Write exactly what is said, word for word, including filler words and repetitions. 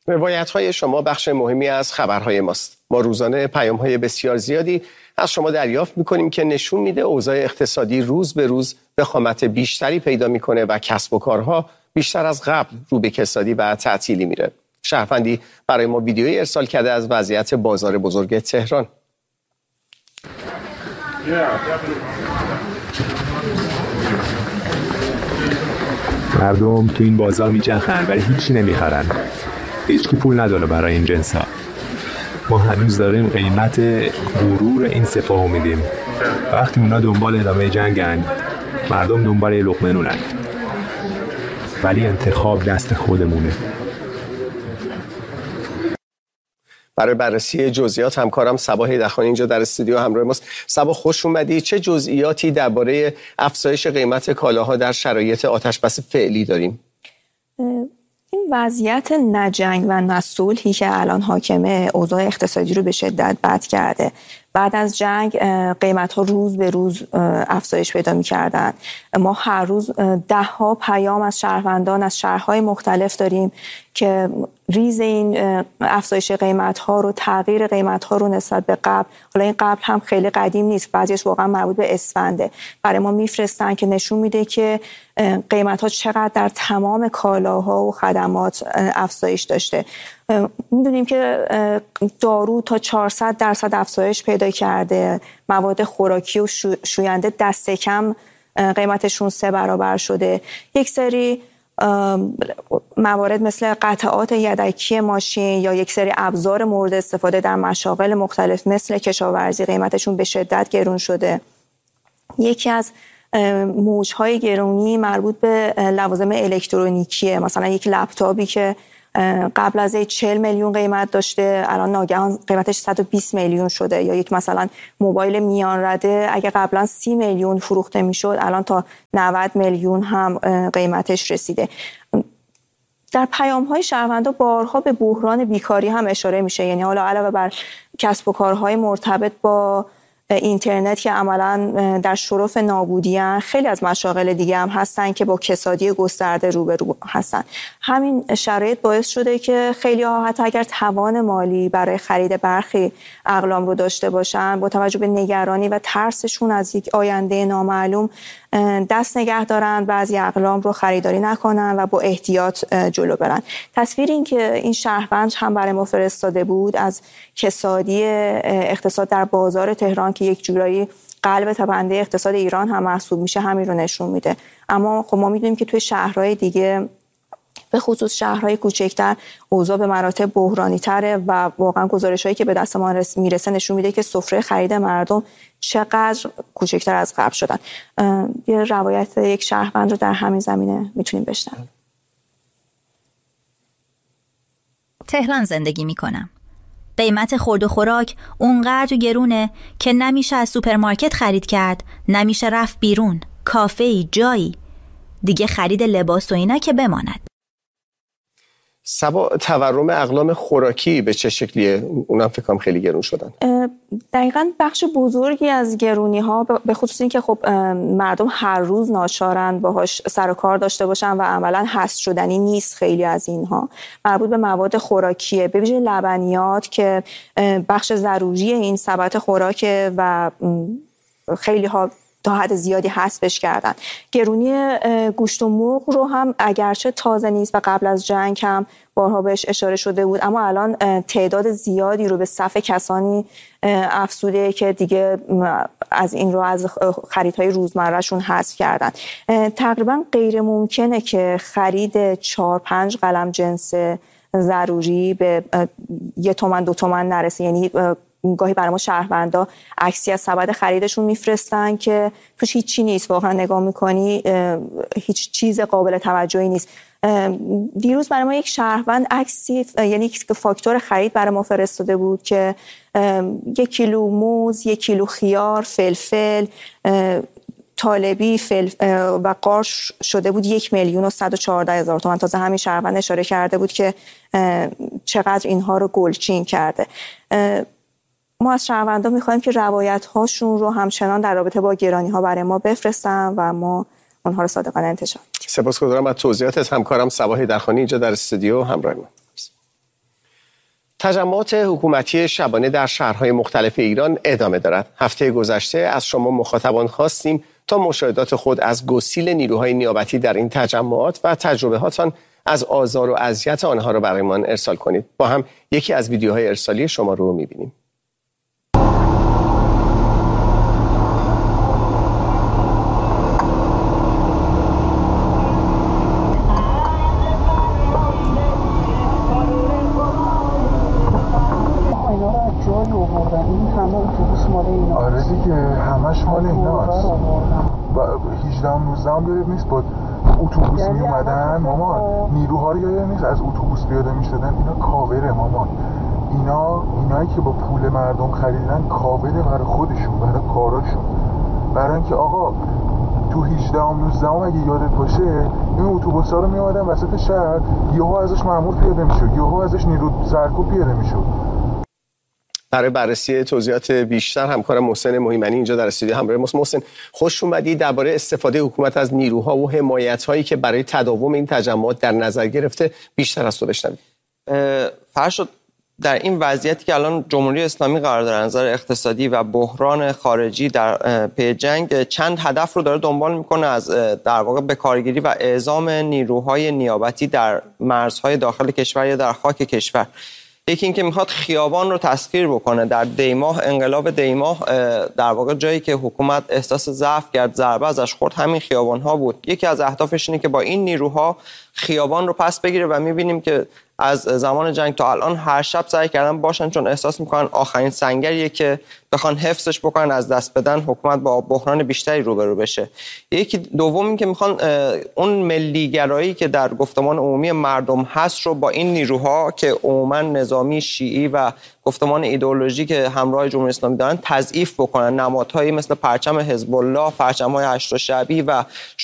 روایت‌های شما بخش مهمی از خبرهای ماست. ما روزانه پیام‌های بسیار زیادی از شما دریافت می‌کنیم که نشون میده اوضاع اقتصادی روز به روز وخامت بیشتری پیدا می‌کنه و کسب و کارها بیشتر از قبل رو به کسادی و تعطیلی میره. شهروندی برای ما ویدیویی ارسال کرده از وضعیت بازار بزرگ تهران. مردم تو این بازار میچرخن ولی هیچی نمیخرن. هیچکی پول نداره برای این جنسا. ما هنوز داریم قیمت غرور این سپاهو میدیم. وقتی اونا دنبال ادامه جنگن، مردم دنبال لقمه نونن. ولی انتخاب دست خودمونه. برای بررسی جزئیات همکارم صبا هیدرخانی اینجا در استودیو همراه ماست. صبا خوش اومدی. چه جزئیاتی درباره افزایش قیمت کالاها در شرایط آتش‌بس فعلی داریم؟ این وضعیت نه جنگ و نه صلحی که الان حاکمه اوضاع اقتصادی رو به شدت بد کرده. بعد از جنگ قیمت ها روز به روز افزایش پیدا می‌کردن. ما هر روز ده ها پیام از شهروندان از شهرهای مختلف داریم که ریز این افزایش قیمت ها رو، تغییر قیمت ها رو نسبت به قبل، حالا این قبل هم خیلی قدیم نیست، بعضیش واقعا مربوط به اسفنده، برای ما میفرستن که نشون میده که قیمت ها چقدر در تمام کالاها و خدمات افزایش داشته. میدونیم که دارو تا چهارصد درصد افزایش پیدا کرده، مواد خوراکی و شوینده دست کم قیمتشون سه برابر شده. یک سری موارد مثل قطعات یدکی ماشین یا یک سری ابزار مورد استفاده در مشاغل مختلف مثل کشاورزی قیمتشون به شدت گرون شده. یکی از موجهای گرونی مربوط به لوازم الکترونیکیه. مثلا یک لپتاپی که قبل از چهل میلیون قیمت داشته الان ناگهان قیمتش صد و بیست میلیون شده، یا یک مثلا موبایل میان رده اگه قبلا سی میلیون فروخته میشد الان تا نود میلیون هم قیمتش رسیده. در پیام‌های شهروندا بارها به بحران بیکاری هم اشاره میشه، یعنی حالا علاوه بر کسب و کارهای مرتبط با اینترنت که عملاً در شرف نابودی هستند، خیلی از مشاغل دیگه هم هستن که با کسادی گسترده روبرو هستن. همین شرایط باعث شده که خیلی ها حتی اگر توان مالی برای خرید برخی اقلام رو داشته باشن، با توجه به نگرانی و ترسشون از یک آینده نامعلوم دست نگه دارن، بعضی اقلام رو خریداری نکنن و با احتیاط جلو برن. تصویر این که این شهروند هم برای ما فرستاده بود از کسادی اقتصاد در بازار تهران که یک جورایی قلب تپنده اقتصاد ایران هم محسوب میشه همین رو نشون میده. اما خب ما میدونیم که توی شهرهای دیگه به خصوص شهرهای کوچکتر اوضاع به مراتب بحرانی تره و واقعا گزارش‌هایی که به دست ما میرسه نشون میده که سفره خرید مردم چقدر کوچکتر از قبل شدن. یه روایت یک شهروند رو در همین زمینه میتونیم بشنویم. تهران زندگی میکنم. قیمت خورد و خوراک اونقدر گرونه که نمیشه از سوپرمارکت خرید کرد، نمیشه رفت بیرون، کافه‌ای، جایی. دیگه خرید لباس و اینا که بماند. صبا تورم اقلام خوراکی به چه شکلیه؟ اونم فکر کنم خیلی گرون شدن. دقیقاً بخش بزرگی از گرونی ها به خصوص این که خب مردم هر روز ناچارن باهاش سر و کار داشته باشن و عملاً حذف شدنی نیست. خیلی از اینها مربوط به مواد خوراکیه، به ویژه لبنیات که بخش ضروری این سبد خوراکه و خیلی ها تا حد زیادی حذفش کردن. گرونی گوشت و مرغ رو هم اگرچه تازه نیست و قبل از جنگ هم بارها بهش اشاره شده بود، اما الان تعداد زیادی رو به صف کسانی افزوده که دیگه از این رو از خریدهای روزمرهشون حذف کردن. تقریبا غیر ممکنه که خرید چهار پنج قلم جنس ضروری به یه تومن دو تومن نرسه. یعنی گاهی برای ما شهروندا عکسی از سبد خریدشون میفرستن که توش هیچی نیست، واقعا نگاه میکنی هیچ چیز قابل توجهی نیست. دیروز برای ما یک شهروند عکسی، یعنی یک فاکتور خرید برای ما فرستاده بود که یک کیلو موز، یک کیلو خیار، فلفل طالبی فل و قارچ شده بود یک میلیون و صد و چهارده هزار تومان. تازه همین شهروند اشاره کرده بود که چقدر اینها رو گلچین کرده. ما از شهروندان میخوایم که روایت هاشون رو همچنان در رابطه با گرانی ها برای ما بفرستن و ما اونها رو صادقانه انتشار. سپاسگزارم از توضیحاتت. همکارم صبا هیدرخانی اینجا در استودیو همراه ما. تجمعات حکومتی شبانه در شهرهای مختلف ایران ادامه دارد. هفته گذشته از شما مخاطبان خواستیم تا مشاهدات خود از گسیل نیروهای نیابتی در این تجمعات و تجربه‌هاتان از آزار و اذیت آنها را برایمان ارسال کنید. با هم یکی از ویدیوهای ارسالی شما رو می‌بینیم. آره دیگه همش مال ایناست. هجده نوزده یاد نیست با اتوبوس می اومدن مامان، نیروها رو یاد نیست از اتوبوس پیاده می شدن. اینا کاوره مامان، اینا اینایی که با پول مردم خریدن کاوره برای خودشون، برای کاراشون، برای اینکه آقا تو هجده نوزده اگه یادت باشه این اتوبوسا رو می اومدن وسط شهر، یهو ازش مأمور پیاده میشد، یهو ازش نیرو سرکوب پیاده میشد. برای بررسی توضیحات بیشتر همکارم محسن مهیمنی اینجا در استودیو همراه ماست. محسن، خوش اومدی. درباره استفاده حکومت از نیروها و حمایت‌هایی که برای تداوم این تجمعات در نظر گرفته بیشتر از تو بشنویم. فرشاد، در این وضعیتی که الان جمهوری اسلامی قرار داره نظر اقتصادی و بحران خارجی در پی جنگ، چند هدف رو داره دنبال میکنه از در واقع به کارگیری و اعزام نیروهای نیابتی در مرزهای داخل کشور یا در خاک کشور. یکی این که میخواد خیابان رو تسخیر بکنه. در دیماه، انقلاب دیماه، در واقع جایی که حکومت احساس ضعف کرد، ضربه ازش خورد، همین خیابان ها بود. یکی از اهدافش اینه که با این نیروها خیابان رو پس بگیره و میبینیم که از زمان جنگ تا الان هر شب سعی کردن باشن، چون احساس میکنن آخرین سنگریه که بخوان حفظش بکنن، از دست بدن، حکومت با بحران بیشتری روبرو بشه. یکی دوم این که میخوان اون ملیگرایی که در گفتمان عمومی مردم هست رو با این نیروها که عموما نظامی شیعی و گفتمان ایدئولوژی که همراه جمهوری اسلامی دارن تضعیف بکنن. نمادهایی مثل پرچم حزب الله، پرچم‌های هشت شعبی و